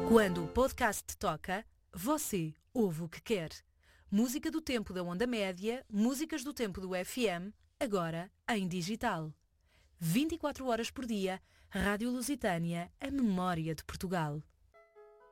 Quando o podcast toca, você ouve o que quer. Música do tempo da onda média, músicas do tempo do FM, agora em digital. 24 horas por dia, Rádio Lusitânia, a memória de Portugal.